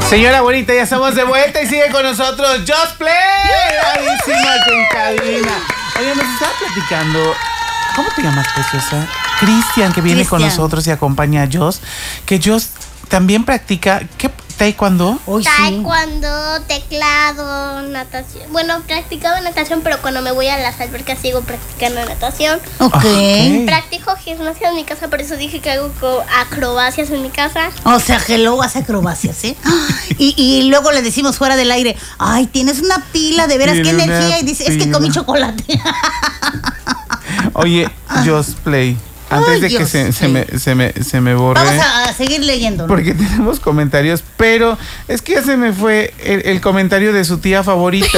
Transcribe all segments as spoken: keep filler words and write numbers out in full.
Señora bonita, ya estamos de vuelta y sigue con nosotros Just Play. Buenísimas en cabina. Oye, nos estaba platicando. ¿Cómo te llamas, preciosa? Cristian, que viene Christian. con nosotros y acompaña a Jos. Que Jos también practica. ¿Qué? ¿Taekwondo? Oh, Taekwondo, sí. Teclado, natación. Bueno, practicaba natación, pero cuando me voy a las albercas sigo practicando natación. Ok. okay. Practico gimnasia en mi casa, por eso dije que hago acrobacias en mi casa. O sea, que luego hace acrobacias, ¿eh? Y, y luego le decimos fuera del aire, ay, tienes una pila, de veras, qué energía. Y dice, pila. es que comí chocolate. Oye, Just Play. Antes Ay, de Dios, que se, se, me, se, me, se me borre. Vamos a seguir leyendo, ¿no? Porque tenemos comentarios, pero es que ya se me fue el, el comentario de su tía favorita.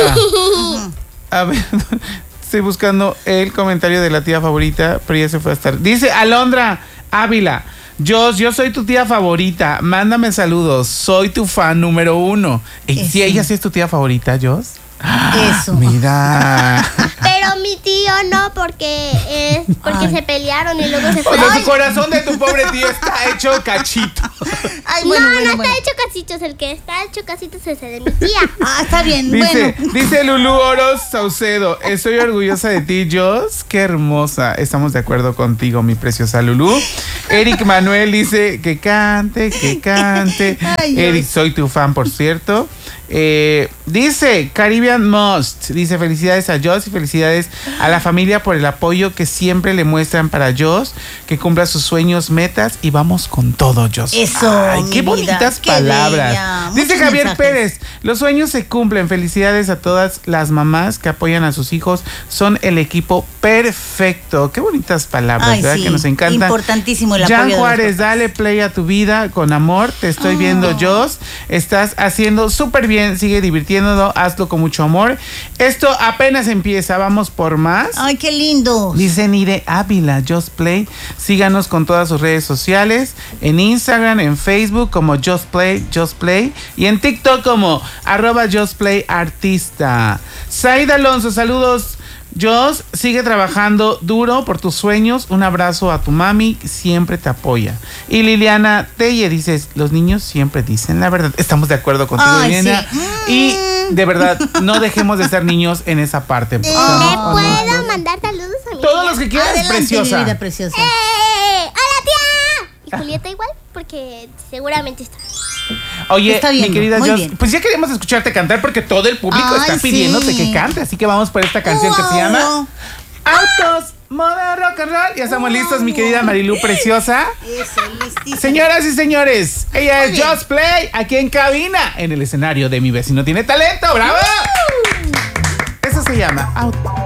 A ver, estoy buscando el comentario de la tía favorita, pero ya se fue a estar. Dice Alondra Ávila. Jos, yo soy tu tía favorita. Mándame saludos. Soy tu fan número uno. ¿Y si ella sí es tu tía favorita, Jos? Eso. Mira. Pero mi tío no, porque eh, porque Ay. se pelearon y luego se fue. O sea, su corazón de tu pobre tío está hecho cachito. Ay, bueno, no, bueno, no bueno. está hecho cachitos. El que está hecho cachitos es el de mi tía. Ah, está bien. Dice, bueno. dice Lulú Oros Saucedo. Estoy orgullosa de ti, Jos. Qué hermosa. Estamos de acuerdo contigo, mi preciosa Lulú. Eric Manuel dice que cante, que cante. Ay, Eric, soy tu fan, por cierto. Eh, dice Caribbean Most, dice felicidades a Jos y felicidades a la familia por el apoyo que siempre le muestran para Jos, que cumpla sus sueños, metas y vamos con todo, Jos. Eso, Ay, qué bonitas vida, palabras. Qué dice Muchos Javier mensajes. Pérez, los sueños se cumplen, felicidades a todas las mamás que apoyan a sus hijos, son el equipo perfecto. Qué bonitas palabras, Ay, ¿verdad? Sí. Que nos encantan. Importantísimo el Jan apoyo. Juárez, dale play a tu vida con amor, te estoy oh. viendo, Jos, estás haciendo súper bien. Sigue divirtiéndonos, hazlo con mucho amor. Esto apenas empieza, vamos por más. Ay, qué lindo. Dice Nire Ávila, Just Play. Síganos con todas sus redes sociales, en Instagram, en Facebook como Just Play, Just Play, y en TikTok como arroba Just Play Artista. Said Alonso, saludos. Jos, sigue trabajando duro por tus sueños. Un abrazo a tu mami, siempre te apoya. Y Liliana Telle dices, los niños siempre dicen la verdad. Estamos de acuerdo contigo, Ay, Liliana. Sí. Y de verdad, no dejemos de ser niños en esa parte. ¿Le puedo no? mandar saludos a mi Todos vida? los que quieras, Adelante, preciosa. Mi vida preciosa. ¡Eh! ¡Hola, tía! Y Julieta igual, porque seguramente está. Oye, bien, mi querida Jos, bien. pues ya queríamos escucharte cantar porque todo el público Ay, está pidiéndote sí. que cante, así que vamos por esta canción wow. que se llama Autos, Moda Rock and Roll. Ya estamos wow. listos, mi querida Marilú preciosa. Eso, listísimo. Señoras y señores, ella Muy es bien. Just Play, aquí en cabina, en el escenario de Mi Vecino Tiene Talento. ¡Bravo! Uh. Eso se llama Autos.